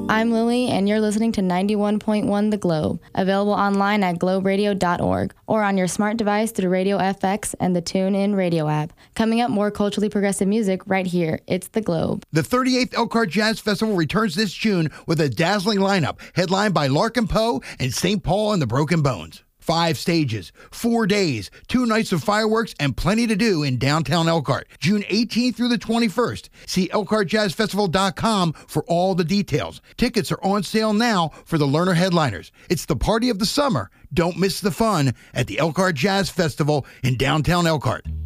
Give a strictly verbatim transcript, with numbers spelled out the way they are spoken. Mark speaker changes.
Speaker 1: I'm Lily, and you're listening to ninety-one point one The Globe, available online at globe radio dot org or on your smart device through Radio F X and the TuneIn Radio app. Coming up, more culturally progressive music right here. It's The Globe.
Speaker 2: The thirty-eighth Elkhart Jazz Festival returns this June with a dazzling lineup, headlined by Larkin Poe and Saint Paul and the Broken Bones. Five stages, four days, two nights of fireworks, and plenty to do in downtown Elkhart. June eighteenth through the twenty-first. See elkhart jazz festival dot com for all the details. Tickets are on sale now for the Lerner headliners. It's the party of the summer. Don't miss the fun at the Elkhart Jazz Festival in downtown Elkhart.